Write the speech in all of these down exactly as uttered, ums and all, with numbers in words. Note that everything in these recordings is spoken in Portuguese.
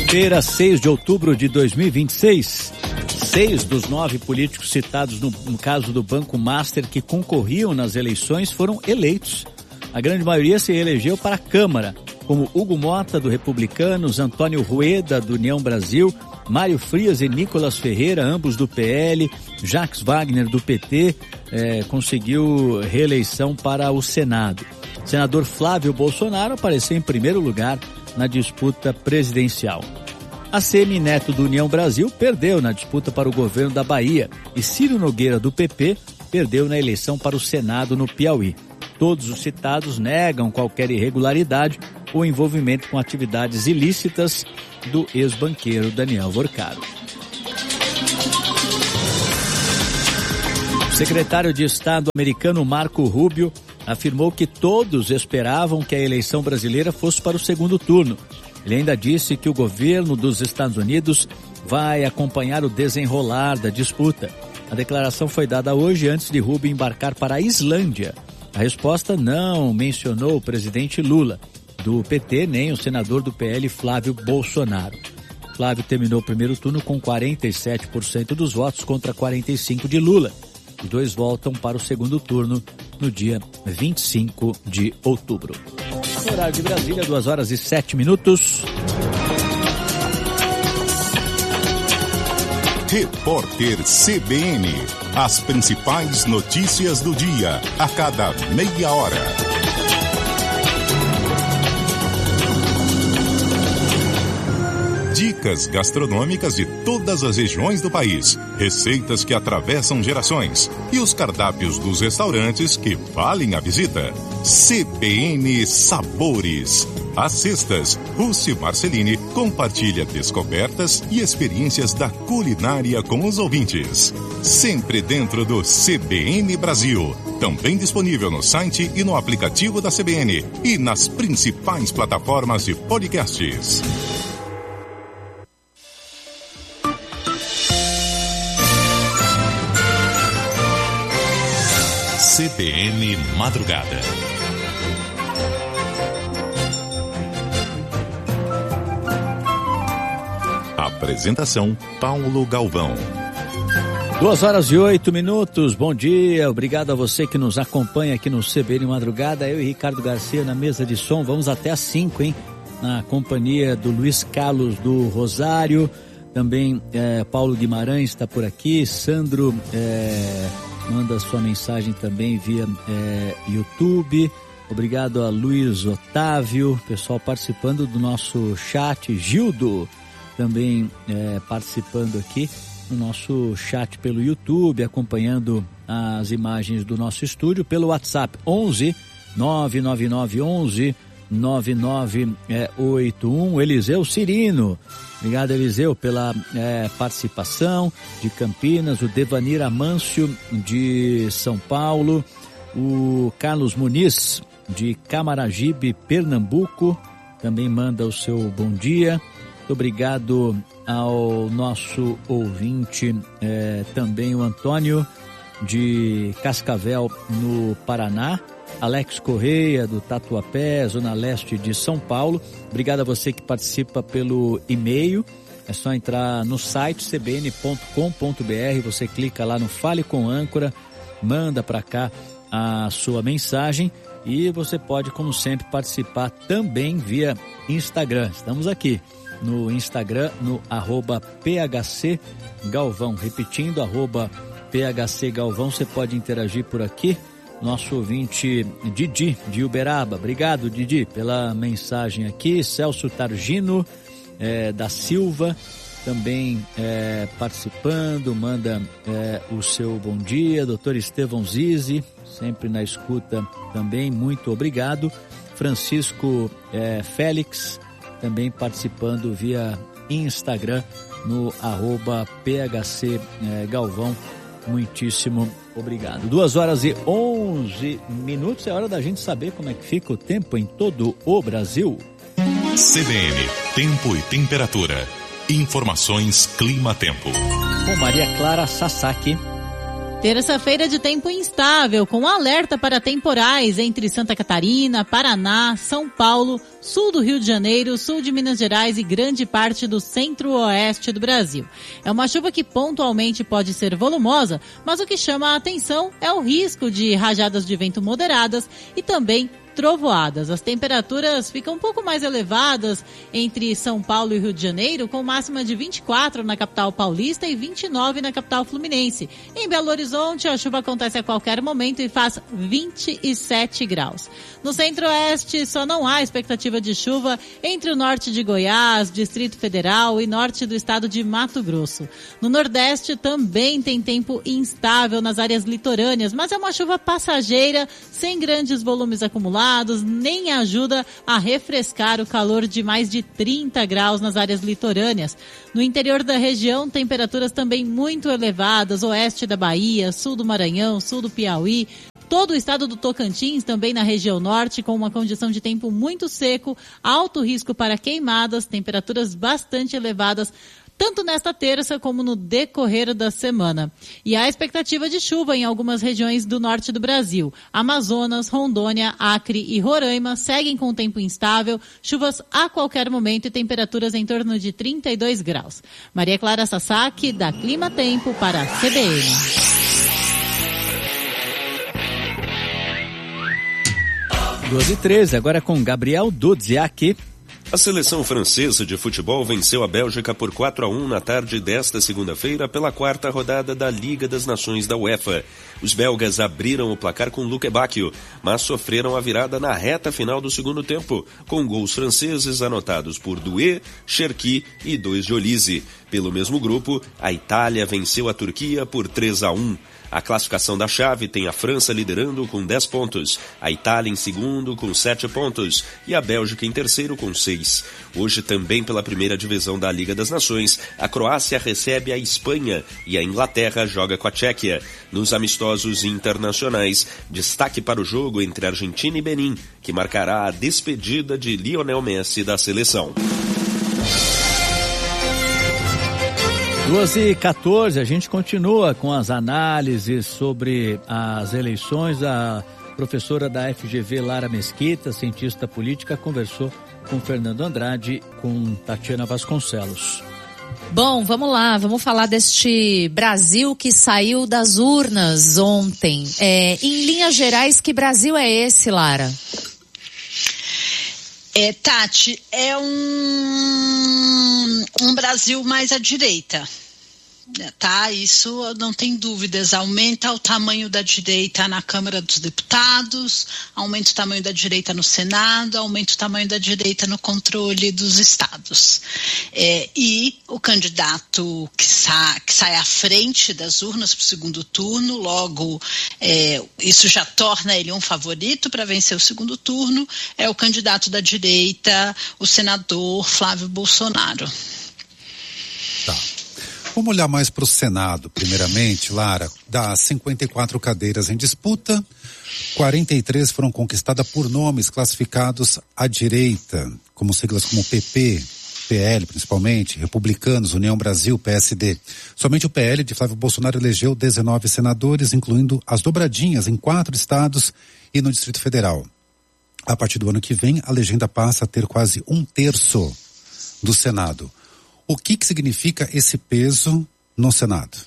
Quinta-feira, seis de outubro de dois mil e vinte e seis. Seis dos nove políticos citados no, no caso do Banco Master que concorriam nas eleições foram eleitos. A grande maioria se elegeu para a Câmara, como Hugo Mota, do Republicanos, Antônio Rueda, do União Brasil, Mário Frias e Nicolas Ferreira, ambos do P L, Jacques Wagner, do P T, eh, conseguiu reeleição para o Senado. O senador Flávio Bolsonaro apareceu em primeiro lugar na disputa presidencial. A Semineto, do União Brasil, perdeu na disputa para o governo da Bahia e Ciro Nogueira, do P P, perdeu na eleição para o Senado no Piauí. Todos os citados negam qualquer irregularidade ou envolvimento com atividades ilícitas do ex-banqueiro Daniel Vorcaro. O secretário de Estado americano Marco Rubio afirmou que todos esperavam que a eleição brasileira fosse para o segundo turno. Ele ainda disse que o governo dos Estados Unidos vai acompanhar o desenrolar da disputa. A declaração foi dada hoje antes de Rubio embarcar para a Islândia. A resposta não mencionou o presidente Lula, do P T, nem o senador do P L, Flávio Bolsonaro. Flávio terminou o primeiro turno com quarenta e sete por cento dos votos contra quarenta e cinco por cento de Lula. Os dois voltam para o segundo turno no dia vinte e cinco de outubro. No horário de Brasília, duas horas e sete minutos. Repórter C B N. As principais notícias do dia, a cada meia hora. Dicas gastronômicas de todas as regiões do país, receitas que atravessam gerações e os cardápios dos restaurantes que valem a visita. C B N Sabores. Às sextas, Rússi Marcelini compartilha descobertas e experiências da culinária com os ouvintes. Sempre dentro do C B N Brasil. Também disponível no site e no aplicativo da C B N e nas principais plataformas de podcasts. C B N Madrugada. Apresentação Paulo Galvão. Duas horas e oito minutos, bom dia, obrigado a você que nos acompanha aqui no C B N Madrugada, eu e Ricardo Garcia na mesa de som, vamos até às cinco, hein, na companhia do Luiz Carlos do Rosário, também é, Paulo Guimarães está por aqui, Sandro é, manda sua mensagem também via é, YouTube, obrigado a Luiz Otávio, pessoal participando do nosso chat, Gildo também é, participando aqui no nosso chat pelo YouTube, acompanhando as imagens do nosso estúdio pelo WhatsApp onze nove nove nove onze nove nove oito um. Eliseu Cirino, obrigado Eliseu pela é, participação, de Campinas, o Devanir Amâncio de São Paulo, o Carlos Muniz de Camaragibe, Pernambuco, também manda o seu bom dia. Muito obrigado ao nosso ouvinte, eh, também o Antônio de Cascavel, no Paraná, Alex Correia, do Tatuapé, Zona Leste de São Paulo. Obrigado a você que participa pelo e-mail. É só entrar no site c b n ponto com ponto b r, você clica lá no Fale com Âncora, manda para cá a sua mensagem e você pode, como sempre, participar também via Instagram. Estamos aqui no Instagram, no arroba P H C Galvão, repetindo, arroba P H C Galvão, você pode interagir por aqui. Nosso ouvinte Didi, de Uberaba, obrigado Didi pela mensagem aqui. Celso Targino é, da Silva, também é, participando, manda é, o seu bom dia. Doutor Estevão Zizi, sempre na escuta também, muito obrigado. Francisco é, Félix, também participando via Instagram no arroba P H C eh, Galvão, muitíssimo obrigado. Duas horas e onze minutos, é hora da gente saber como é que fica o tempo em todo o Brasil. C B N, tempo e temperatura. Informações Clima Tempo. Com Maria Clara Sasaki. Terça-feira de tempo instável, com alerta para temporais entre Santa Catarina, Paraná, São Paulo, sul do Rio de Janeiro, sul de Minas Gerais e grande parte do centro-oeste do Brasil. É uma chuva que pontualmente pode ser volumosa, mas o que chama a atenção é o risco de rajadas de vento moderadas e também trovoadas. As temperaturas ficam um pouco mais elevadas entre São Paulo e Rio de Janeiro, com máxima de vinte e quatro na capital paulista e vinte e nove na capital fluminense. Em Belo Horizonte, a chuva acontece a qualquer momento e faz vinte e sete graus. No centro-oeste, só não há expectativa de chuva entre o norte de Goiás, Distrito Federal e norte do estado de Mato Grosso. No nordeste, também tem tempo instável nas áreas litorâneas, mas é uma chuva passageira, sem grandes volumes acumulados, nem ajuda a refrescar o calor de mais de trinta graus nas áreas litorâneas. No interior da região, temperaturas também muito elevadas, oeste da Bahia, sul do Maranhão, sul do Piauí, todo o estado do Tocantins, também na região norte, com uma condição de tempo muito seco, alto risco para queimadas, temperaturas bastante elevadas, tanto nesta terça como no decorrer da semana. E há expectativa de chuva em algumas regiões do norte do Brasil. Amazonas, Rondônia, Acre e Roraima seguem com tempo instável, chuvas a qualquer momento e temperaturas em torno de trinta e dois graus. Maria Clara Sasaki, da Clima Tempo, para a C B N. doze e treze, agora com Gabriel Dudziak. A seleção francesa de futebol venceu a Bélgica por quatro a um na tarde desta segunda-feira pela quarta rodada da Liga das Nações da UEFA. Os belgas abriram o placar com Luke Bacchio, mas sofreram a virada na reta final do segundo tempo, com gols franceses anotados por Doué, Cherki e dois de Olise. Pelo mesmo grupo, a Itália venceu a Turquia por três a um. A classificação da chave tem a França liderando com dez pontos, a Itália em segundo com sete pontos e a Bélgica em terceiro com seis. Hoje, também pela primeira divisão da Liga das Nações, a Croácia recebe a Espanha e a Inglaterra joga com a Tchequia. Nos amistosos internacionais, destaque para o jogo entre Argentina e Benin, que marcará a despedida de Lionel Messi da seleção. duas e quatorze, a gente continua com as análises sobre as eleições. A professora da F G V, Lara Mesquita, cientista política, conversou com Fernando Andrade, com Tatiana Vasconcelos. Bom, vamos lá, vamos falar deste Brasil que saiu das urnas ontem. É, em linhas gerais, que Brasil é esse, Lara? É, Tati, é um, um Brasil mais à direita, tá? Isso não tem dúvidas. Aumenta o tamanho da direita na Câmara dos Deputados, aumenta o tamanho da direita no Senado, aumenta o tamanho da direita no controle dos estados. É, e o candidato que, sa- que sai à frente das urnas para o segundo turno, logo é, isso já torna ele um favorito para vencer o segundo turno, é o candidato da direita, o senador Flávio Bolsonaro. Tá. Vamos olhar mais para o Senado, primeiramente, Lara. Das cinquenta e quatro cadeiras em disputa, quarenta e três foram conquistadas por nomes classificados à direita, como siglas como P P, P L principalmente, Republicanos, União Brasil, P S D. Somente o P L de Flávio Bolsonaro elegeu dezenove senadores, incluindo as dobradinhas em quatro estados e no Distrito Federal. A partir do ano que vem, a legenda passa a ter quase um terço do Senado. O que que significa esse peso no Senado?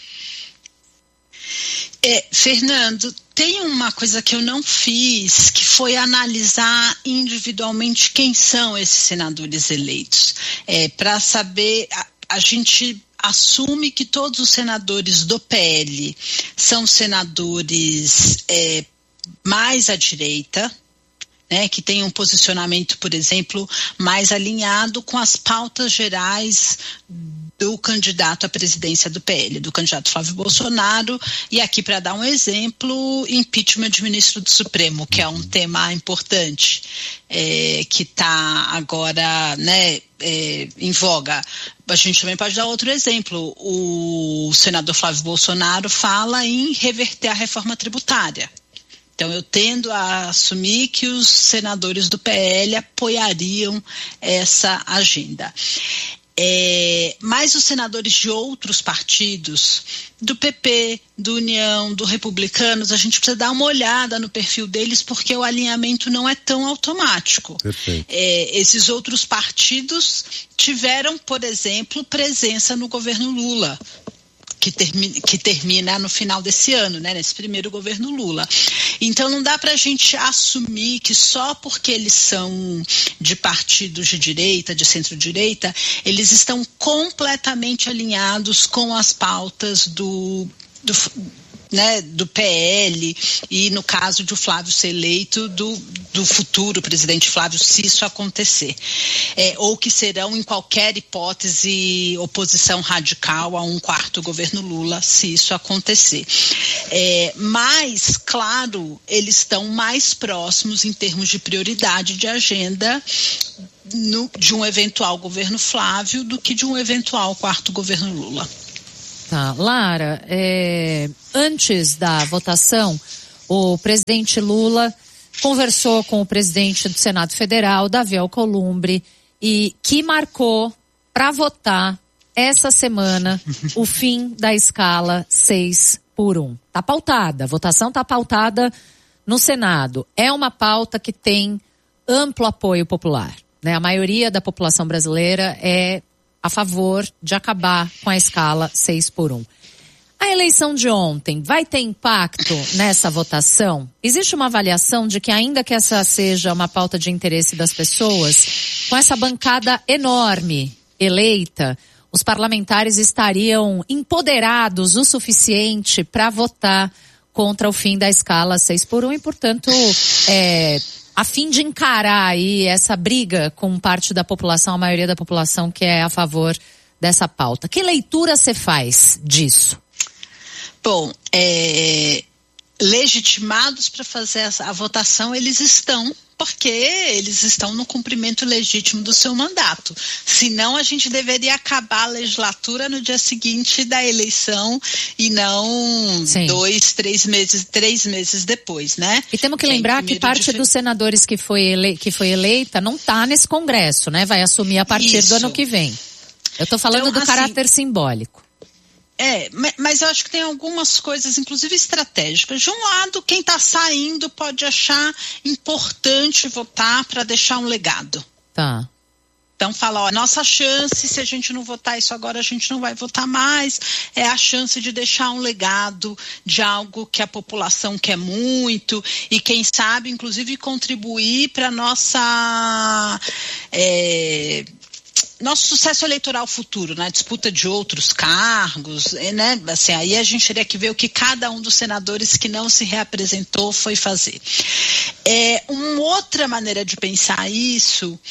É, Fernando, tem uma coisa que eu não fiz, que foi analisar individualmente quem são esses senadores eleitos. É, para saber, a, a gente assume que todos os senadores do P L são senadores é, mais à direita, né, que tem um posicionamento, por exemplo, mais alinhado com as pautas gerais do candidato à presidência do P L, do candidato Flávio Bolsonaro, e aqui para dar um exemplo, impeachment de ministro do Supremo, que é um tema importante, é, que está agora, né, é, em voga. A gente também pode dar outro exemplo, o senador Flávio Bolsonaro fala em reverter a reforma tributária. Então, eu tendo a assumir que os senadores do P L apoiariam essa agenda. É, mas os senadores de outros partidos, do P P, do União, do Republicanos, a gente precisa dar uma olhada no perfil deles, porque o alinhamento não é tão automático. É, esses outros partidos tiveram, por exemplo, presença no governo Lula, que termina, que termina no final desse ano, né, nesse primeiro governo Lula. Então não dá para a gente assumir que só porque eles são de partidos de direita, de centro-direita, eles estão completamente alinhados com as pautas do, do, né, do P L e, no caso de o Flávio ser eleito, do, do futuro presidente Flávio, se isso acontecer. É, ou que serão, em qualquer hipótese, oposição radical a um quarto governo Lula, se isso acontecer. É, mas, claro, eles estão mais próximos em termos de prioridade de agenda no, de um eventual governo Flávio do que de um eventual quarto governo Lula. Tá, Lara, é, antes da votação, o presidente Lula conversou com o presidente do Senado Federal, Davi Alcolumbre, e que marcou para votar essa semana o fim da escala seis por um. Tá pautada, a votação tá pautada no Senado. É uma pauta que tem amplo apoio popular, né? A maioria da população brasileira é a favor de acabar com a escala seis por um. A eleição de ontem vai ter impacto nessa votação? Existe uma avaliação de que, ainda que essa seja uma pauta de interesse das pessoas, com essa bancada enorme eleita, os parlamentares estariam empoderados o suficiente para votar contra o fim da escala seis por um e, portanto, é, a fim de encarar aí essa briga com parte da população, a maioria da população que é a favor dessa pauta. Que leitura você faz disso? Bom, é, legitimados para fazer a, a votação, eles estão, porque eles estão no cumprimento legítimo do seu mandato. Senão, a gente deveria acabar a legislatura no dia seguinte da eleição e não Sim. dois, três meses, três meses depois, né? E temos que lembrar que parte dos senadores que foi, ele, que foi eleita não está nesse Congresso, né? Vai assumir a partir Isso. do ano que vem. Eu estou falando então, do assim, caráter simbólico. É, mas eu acho que tem algumas coisas, inclusive estratégicas. De um lado, quem está saindo pode achar importante votar para deixar um legado. Tá. Então fala, ó, nossa chance, se a gente não votar isso agora, a gente não vai votar mais, é a chance de deixar um legado de algo que a população quer muito e, quem sabe, inclusive contribuir para nossa... É, nosso sucesso eleitoral futuro, na disputa de outros cargos, né? Assim, aí a gente teria que ver o que cada um dos senadores que não se reapresentou foi fazer. É, uma outra maneira de pensar isso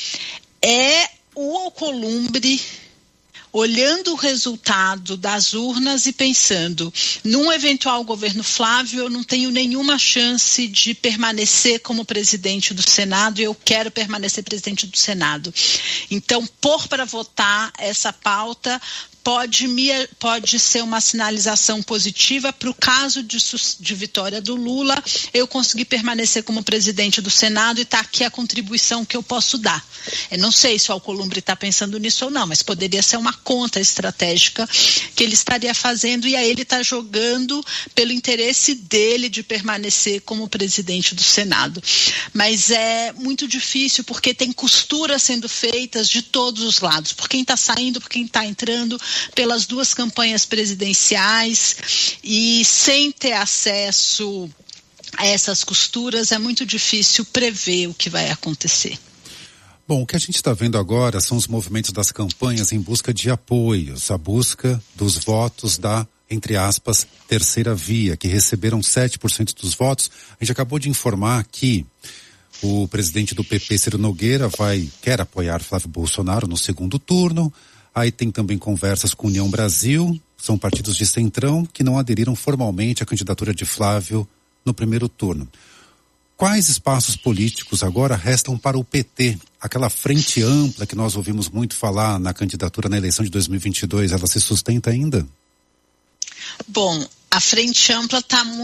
é o Alcolumbre olhando o resultado das urnas e pensando, num eventual governo Flávio, eu não tenho nenhuma chance de permanecer como presidente do Senado e eu quero permanecer presidente do Senado. Então, pôr para votar essa pauta pode, me, pode ser uma sinalização positiva para o caso de, de vitória do Lula, eu conseguir permanecer como presidente do Senado e está aqui a contribuição que eu posso dar. Eu não sei se o Alcolumbre está pensando nisso ou não, mas poderia ser uma conta estratégica que ele estaria fazendo e aí ele está jogando pelo interesse dele de permanecer como presidente do Senado. Mas é muito difícil porque tem costuras sendo feitas de todos os lados, por quem está saindo, por quem está entrando, pelas duas campanhas presidenciais, e sem ter acesso a essas costuras é muito difícil prever o que vai acontecer. Bom, o que a gente está vendo agora são os movimentos das campanhas em busca de apoios, a busca dos votos da, entre aspas, terceira via, que receberam sete por cento dos votos. A gente acabou de informar que o presidente do P P, Ciro Nogueira, vai, quer apoiar Flávio Bolsonaro no segundo turno. Aí tem também conversas com União Brasil, são partidos de centrão que não aderiram formalmente à candidatura de Flávio no primeiro turno. Quais espaços políticos agora restam para o P T? Aquela frente ampla que nós ouvimos muito falar na candidatura na eleição de dois mil e vinte e dois, ela se sustenta ainda? Bom, a frente ampla está muito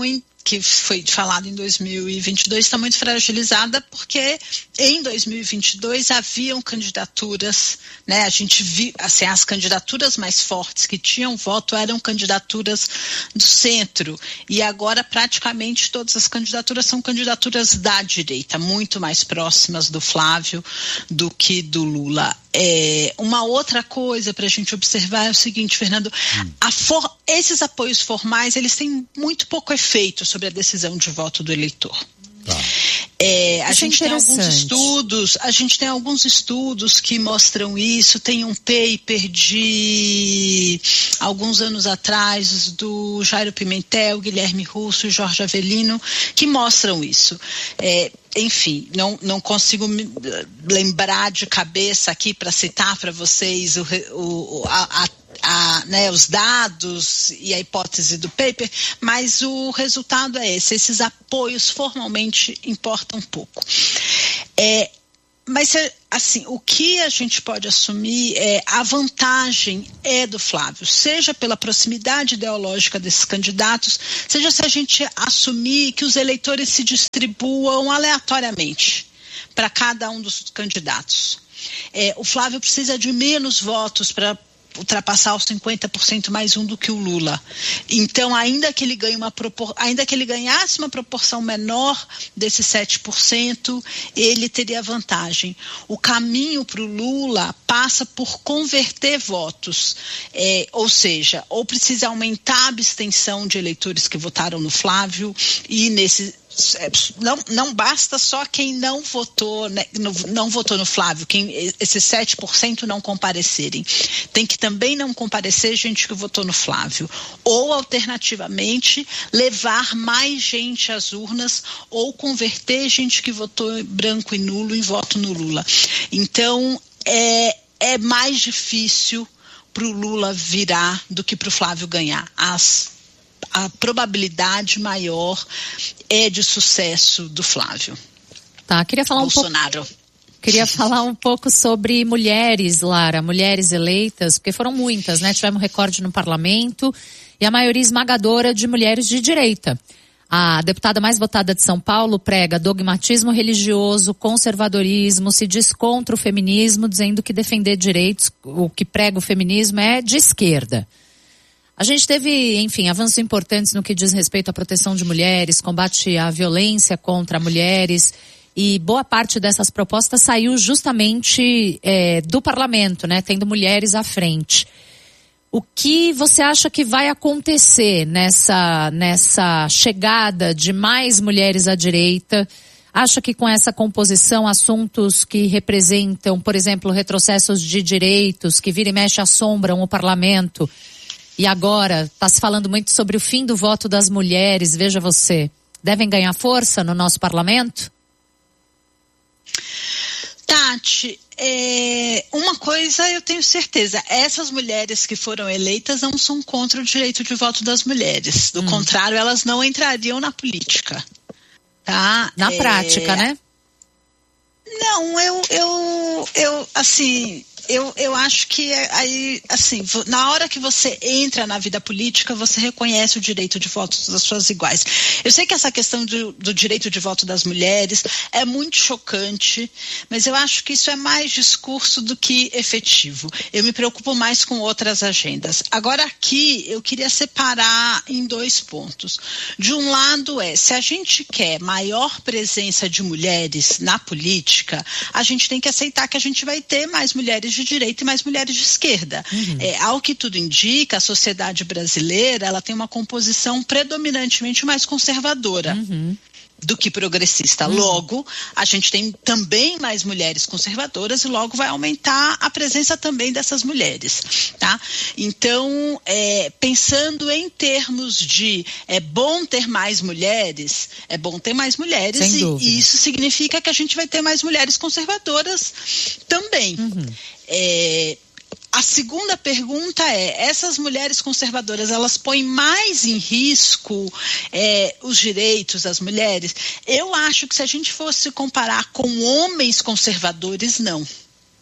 que foi falado em dois mil e vinte e dois está muito fragilizada, porque em dois mil e vinte e dois haviam candidaturas, né? A gente viu, assim, as candidaturas mais fortes que tinham voto eram candidaturas do centro, e agora praticamente todas as candidaturas são candidaturas da direita, muito mais próximas do Flávio do que do Lula. É, uma outra coisa para a gente observar é o seguinte, Fernando, hum. a for, esses apoios formais, eles têm muito pouco efeito sobre a decisão de voto do eleitor. Tá. É, a gente tem alguns estudos, a gente tem alguns estudos que mostram isso. Tem um paper de alguns anos atrás do Jairo Pimentel, Guilherme Russo e Jorge Avelino, que mostram isso. É, enfim, não, não consigo me lembrar de cabeça aqui para citar para vocês o, o, a, a A, né, os dados e a hipótese do paper, mas o resultado é esse, esses apoios formalmente importam pouco. É, mas, assim, o que a gente pode assumir é a vantagem é do Flávio, seja pela proximidade ideológica desses candidatos, seja se a gente assumir que os eleitores se distribuam aleatoriamente para cada um dos candidatos. É, o Flávio precisa de menos votos para ultrapassar os cinquenta por cento mais um do que o Lula. Então, ainda que ele ganhe uma propor... ainda que ele ganhasse uma proporção menor desses sete por cento, ele teria vantagem. O caminho para o Lula passa por converter votos, é, ou seja, ou precisa aumentar a abstenção de eleitores que votaram no Flávio, e nesse Não, não basta só quem não votou, né, não, não votou no Flávio, quem, esses sete por cento não comparecerem. Tem que também não comparecer gente que votou no Flávio. Ou, alternativamente, levar mais gente às urnas ou converter gente que votou branco e nulo em voto no Lula. Então, é, é mais difícil para o Lula virar do que para o Flávio ganhar. As a probabilidade maior é de sucesso do Flávio. Tá, queria falar Bolsonaro. um pouco. Queria falar um pouco sobre mulheres, Lara, mulheres eleitas, porque foram muitas, né? Tivemos recorde no parlamento e a maioria esmagadora de mulheres de direita. A deputada mais votada de São Paulo prega dogmatismo religioso, conservadorismo, se diz contra o feminismo, dizendo que defender direitos, o que prega o feminismo é de esquerda. A gente teve, enfim, avanços importantes no que diz respeito à proteção de mulheres, combate à violência contra mulheres, e boa parte dessas propostas saiu justamente é, do parlamento, né, tendo mulheres à frente. O que você acha que vai acontecer nessa, nessa chegada de mais mulheres à direita? Acha que com essa composição, assuntos que representam, por exemplo, retrocessos de direitos, que vira e mexe assombram o parlamento, e agora está se falando muito sobre o fim do voto das mulheres, veja você, devem ganhar força no nosso parlamento? Tati, é, uma coisa eu tenho certeza, essas mulheres que foram eleitas não são contra o direito de voto das mulheres, do hum. contrário, elas não entrariam na política. Tá? Na é, prática, né? Não, eu, eu, eu assim... Eu, eu acho que aí, assim, na hora que você entra na vida política, você reconhece o direito de voto das suas iguais. Eu sei que essa questão do, do direito de voto das mulheres é muito chocante, mas eu acho que isso é mais discurso do que efetivo. Eu me preocupo mais com outras agendas. Agora aqui, eu queria separar em dois pontos. De um lado é, se a gente quer maior presença de mulheres na política, a gente tem que aceitar que a gente vai ter mais mulheres de direita e mais mulheres de esquerda. Uhum. É, ao que tudo indica, a sociedade brasileira ela tem uma composição predominantemente mais conservadora. Uhum. do que progressista. Uhum. Logo, a gente tem também mais mulheres conservadoras e logo vai aumentar a presença também dessas mulheres, tá? Então, é, pensando em termos de é bom ter mais mulheres, é bom ter mais mulheres e, e isso significa que a gente vai ter mais mulheres conservadoras também. Uhum. É, a segunda pergunta é, essas mulheres conservadoras, elas põem mais em risco é, os direitos das mulheres? Eu acho que se a gente fosse comparar com homens conservadores, não.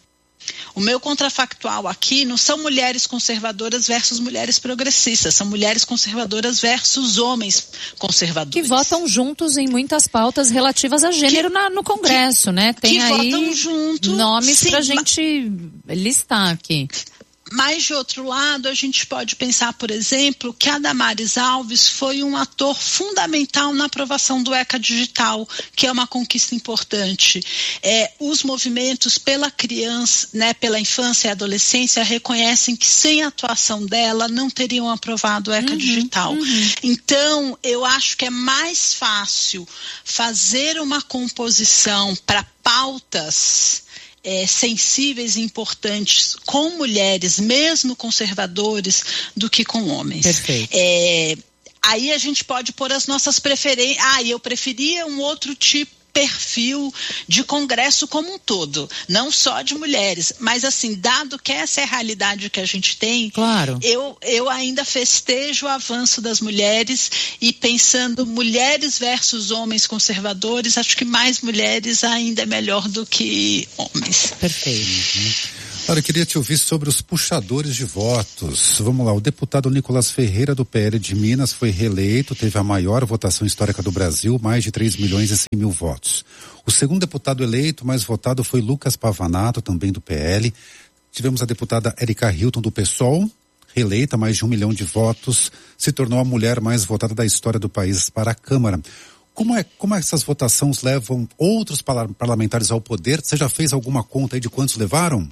O meu contrafactual aqui não são mulheres conservadoras versus mulheres progressistas, são mulheres conservadoras versus homens conservadores. Que votam juntos em muitas pautas relativas a gênero que, na, no Congresso, que, né? Tem que aí votam junto, nomes sim, pra gente listar aqui. Mas, de outro lado, a gente pode pensar, por exemplo, que a Damares Alves foi um ator fundamental na aprovação do ECA Digital, que é uma conquista importante. É, os movimentos pela criança, né, pela infância e adolescência reconhecem que sem a atuação dela não teriam aprovado o ECA uhum, Digital. Uhum. Então, eu acho que é mais fácil fazer uma composição para pautas É, sensíveis e importantes com mulheres, mesmo conservadores, do que com homens. Perfeito. É, aí a gente pode pôr as nossas preferências. Ah, eu preferia um outro tipo perfil de congresso como um todo, não só de mulheres, mas assim, dado que essa é a realidade que a gente tem, claro. eu, eu ainda festejo o avanço das mulheres e pensando mulheres versus homens conservadores, acho que mais mulheres ainda é melhor do que homens. Perfeito. Uhum. Olha, eu queria te ouvir sobre os puxadores de votos. Vamos lá, o deputado Nicolas Ferreira, do P L de Minas, foi reeleito, teve a maior votação histórica do Brasil, mais de três milhões e cem mil votos. O segundo deputado eleito mais votado foi Lucas Pavanato, também do P L. Tivemos a deputada Erika Hilton, do PSOL, reeleita, mais de um milhão de votos, se tornou a mulher mais votada da história do país para a Câmara. Como é, como essas votações levam outros parlamentares ao poder? Você já fez alguma conta aí de quantos levaram?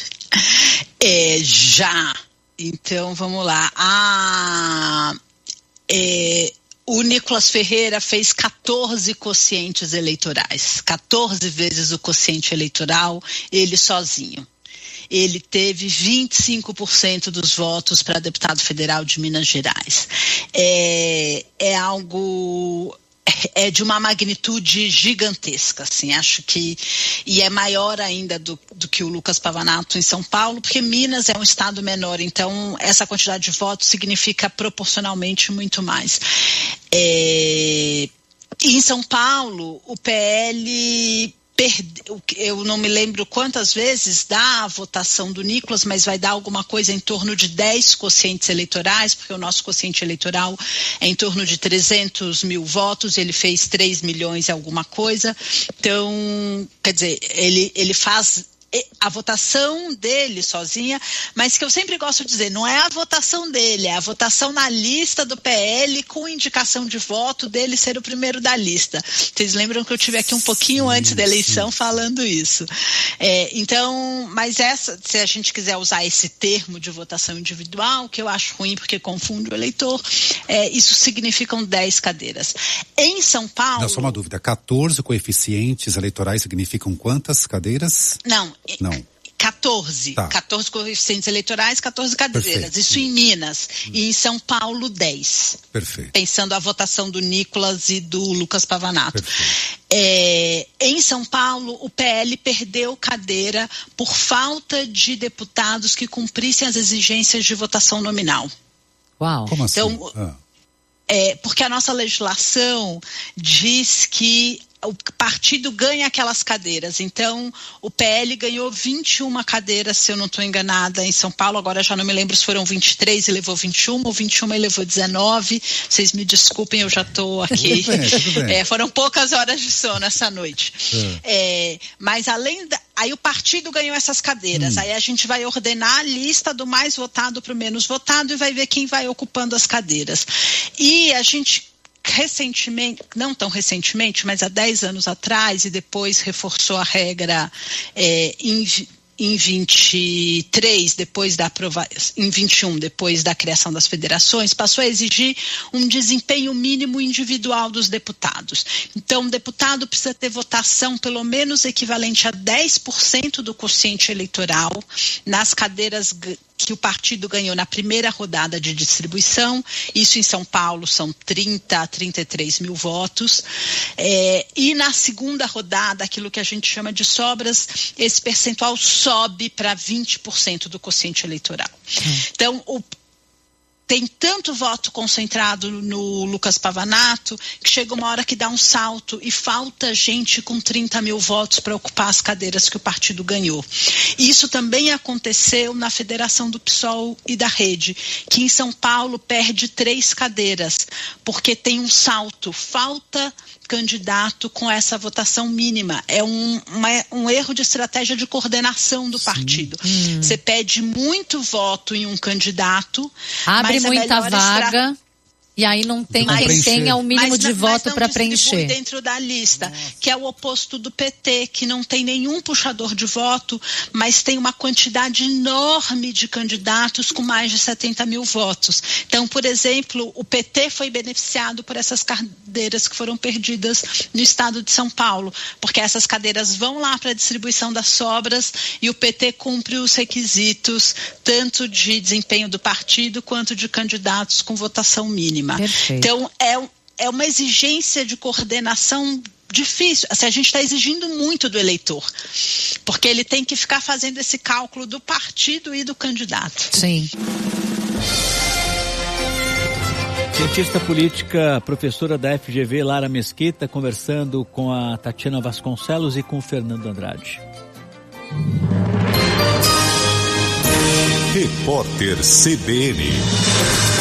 É, já. Então, vamos lá. Ah, é, o Nicolas Ferreira fez quatorze quocientes eleitorais. quatorze vezes o quociente eleitoral, ele sozinho. Ele teve vinte e cinco por cento dos votos para deputado federal de Minas Gerais. É, é algo... é de uma magnitude gigantesca, assim, acho que, e é maior ainda do, do que o Lucas Pavanato em São Paulo, porque Minas é um estado menor, então essa quantidade de votos significa proporcionalmente muito mais. É, em São Paulo, o P L... Perdeu, eu não me lembro quantas vezes dá a votação do Nicolas, mas vai dar alguma coisa em torno de dez quocientes eleitorais, porque o nosso quociente eleitoral é em torno de trezentos mil votos, ele fez três milhões e alguma coisa. Então, quer dizer, ele, ele faz a votação dele sozinha, mas que eu sempre gosto de dizer, não é a votação dele, é a votação na lista do P L com indicação de voto dele ser o primeiro da lista. Vocês lembram que eu tive aqui um pouquinho sim, antes da eleição sim. falando isso. É, então, mas essa, se a gente quiser usar esse termo de votação individual, que eu acho ruim porque confunde o eleitor, é, isso significam dez cadeiras. Em São Paulo... Não, só uma dúvida, quatorze coeficientes eleitorais significam quantas cadeiras? Não, Não. quatorze. Tá. quatorze coeficientes eleitorais, quatorze cadeiras. Perfeito. Isso em Minas. Hum. E em São Paulo, dez. Perfeito. Pensando a votação do Nicolas e do Lucas Pavanato. É, em São Paulo, o P L perdeu cadeira por falta de deputados que cumprissem as exigências de votação nominal. Uau. Como assim? Então, ah. é, porque a nossa legislação diz que o partido ganha aquelas cadeiras. Então, o P L ganhou vinte e uma cadeiras, se eu não estou enganada, em São Paulo. Agora já não me lembro se foram vinte e três e levou vinte e uma, ou vinte e uma e levou dezenove. Vocês me desculpem, eu já estou aqui. Tudo bem, tudo bem. É, foram poucas horas de sono essa noite. É. É, mas além da... Aí o partido ganhou essas cadeiras. Hum. Aí a gente vai ordenar a lista do mais votado para o menos votado e vai ver quem vai ocupando as cadeiras. E a gente... recentemente, não tão recentemente, mas há dez anos atrás, e depois reforçou a regra é, em, em vinte e três, depois da aprovação, em vinte e um, depois da criação das federações, passou a exigir um desempenho mínimo individual dos deputados. Então, o deputado precisa ter votação pelo menos equivalente a dez por cento do quociente eleitoral nas cadeiras que o partido ganhou na primeira rodada de distribuição. Isso em São Paulo são trinta a trinta e três mil votos. É, e na segunda rodada, aquilo que a gente chama de sobras, esse percentual sobe para vinte por cento do quociente eleitoral. Hum. Então, o tem tanto voto concentrado no Lucas Pavanato que chega uma hora que dá um salto e falta gente com trinta mil votos para ocupar as cadeiras que o partido ganhou. Isso também aconteceu na federação do P SOL e da Rede, que em São Paulo perde três cadeiras, porque tem um salto, falta candidato com essa votação mínima. É um, uma, um erro de estratégia de coordenação do Sim. partido. Hum. Você pede muito voto em um candidato, abre mas muita vaga estra... e aí não tem mas, quem tenha o mínimo mas, de voto para preencher. Dentro da lista, Nossa. que é o oposto do P T, que não tem nenhum puxador de voto, mas tem uma quantidade enorme de candidatos com mais de setenta mil votos. Então, por exemplo, o P T foi beneficiado por essas cadeiras que foram perdidas no estado de São Paulo, porque essas cadeiras vão lá para a distribuição das sobras e o P T cumpre os requisitos tanto de desempenho do partido quanto de candidatos com votação mínima. Perfeito. Então, é, é uma exigência de coordenação difícil. Assim, a gente está exigindo muito do eleitor, porque ele tem que ficar fazendo esse cálculo do partido e do candidato. Sim. Cientista política, professora da F G V, Lara Mesquita, conversando com a Tatiana Vasconcelos e com o Fernando Andrade. Repórter C B N.